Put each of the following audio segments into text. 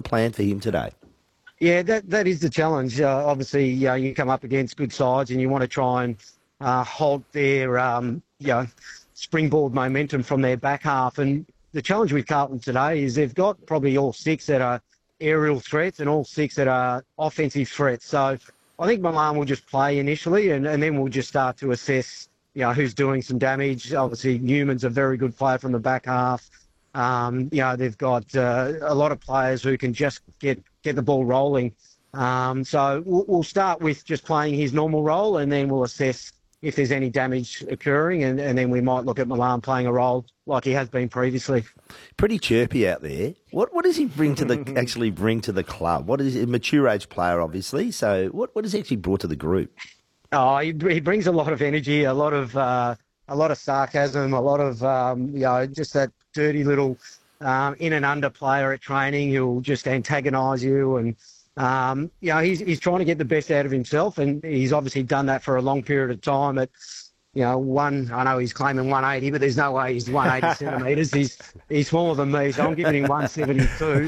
plan for him today? Yeah, that is the challenge. Obviously, you come up against good sides and you want to try and halt their springboard momentum from their back half. And the challenge with Carlton today is they've got probably all six that are aerial threats and all six that are offensive threats. So I think Milan will just play initially and then we'll just start to assess, who's doing some damage. Obviously, Newman's a very good player from the back half. They've got a lot of players who can just get the ball rolling. So we'll start with just playing his normal role and then we'll assess if there's any damage occurring and then we might look at Milan playing a role like he has been previously. Pretty chirpy out there. What does he bring to the actually bring to the club? What is he, a mature age player, obviously? So what has he actually brought to the group? Oh, he brings a lot of energy, a lot of sarcasm, a lot of just that dirty little in and under player at training who'll just antagonise you and. He's trying to get the best out of himself, and he's obviously done that for a long period of time. At I know he's claiming 180, but there's no way he's 180 centimetres. He's smaller than me, so I'm giving him 172.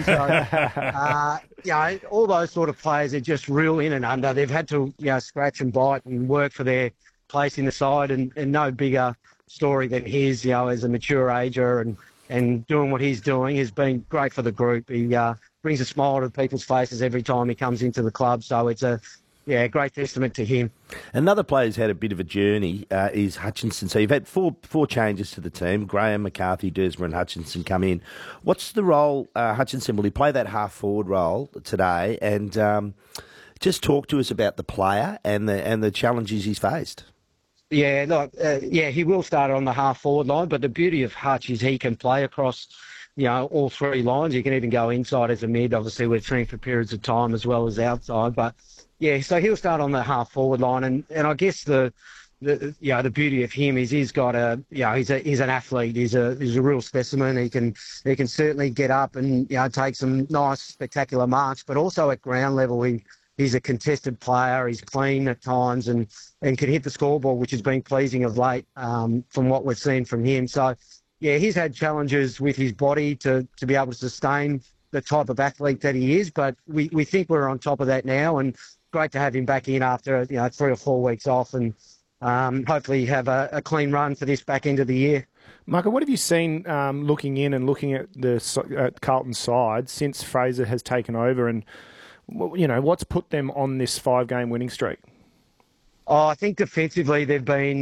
So, all those sort of players are just real in and under. They've had to scratch and bite and work for their place in the side, and no bigger story than his. As a mature ager and doing what he's doing has been great for the group. He brings a smile to people's faces every time he comes into the club. So it's a great testament to him. Another player who's had a bit of a journey is Hutchinson. So you've had four changes to the team. Graham, McCarthy, Dersma and Hutchinson come in. What's the role, Hutchinson? Will he play that half-forward role today? And just talk to us about the player and the challenges he's faced. Yeah, look, he will start on the half-forward line, but the beauty of Hutch is he can play across all three lines. You can even go inside as a mid. Obviously, we've seen for periods of time as well as outside. But so he'll start on the half forward line, and I guess the beauty of him is he's got he's an athlete. He's a real specimen. He can certainly get up and take some nice spectacular marks, but also at ground level he's a contested player. He's clean at times and can hit the scoreboard, which has been pleasing of late from what we've seen from him. So. Yeah, he's had challenges with his body to be able to sustain the type of athlete that he is, but we think we're on top of that now, and great to have him back in after 3 or 4 weeks off, and hopefully have a clean run for this back end of the year. Michael, what have you seen looking in and looking at the Carlton side since Fraser has taken over, and what's put them on this 5-game winning streak? Oh, I think defensively they've been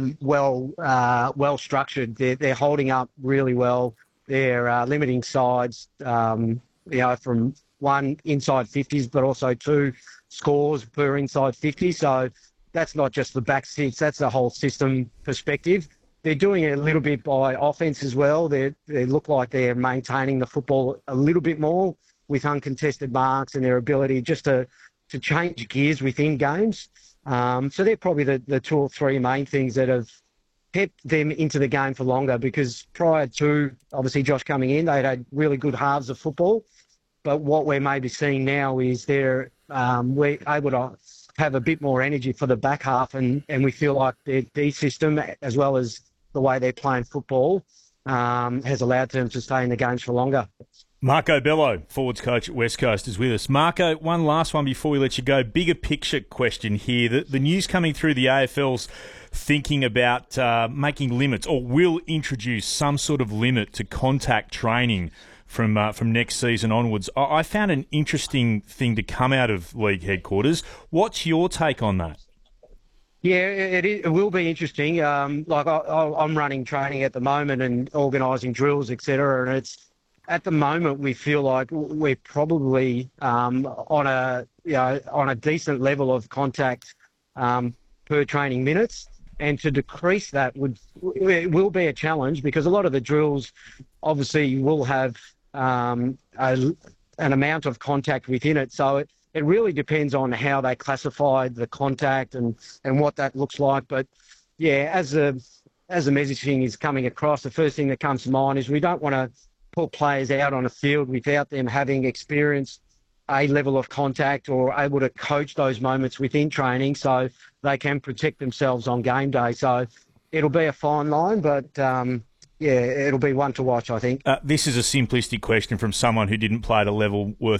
well structured. They're holding up really well. They're limiting sides, from one inside 50s, but also 2 scores per inside 50. So that's not just the back six; that's the whole system perspective. They're doing it a little bit by offense as well. They look like they're maintaining the football a little bit more with uncontested marks and their ability just to change gears within games. So they're probably the 2 or 3 main things that have kept them into the game for longer, because prior to, obviously, Josh coming in, they'd had really good halves of football. But what we're maybe seeing now is we're able to have a bit more energy for the back half, and we feel like their D system, as well as the way they're playing football, has allowed them to stay in the games for longer. Marco Bello, forwards coach at West Coast, is with us. Marco, one last one before we let you go. Bigger picture question here. The news coming through, the AFL's thinking about making limits, or will introduce some sort of limit to contact training from next season onwards. I found an interesting thing to come out of league headquarters. What's your take on that? Yeah, it will be interesting. I'm running training at the moment and organising drills, etc., and at the moment, we feel like we're probably on a decent level of contact per training minutes, and to decrease that will be a challenge, because a lot of the drills obviously will have an amount of contact within it. So it really depends on how they classify the contact and what that looks like. But yeah, as the messaging is coming across, the first thing that comes to mind is we don't want to put players out on a field without them having experienced a level of contact or able to coach those moments within training so they can protect themselves on game day. So it'll be a fine line, but it'll be one to watch, I think. This is a simplistic question from someone who didn't play at a level worth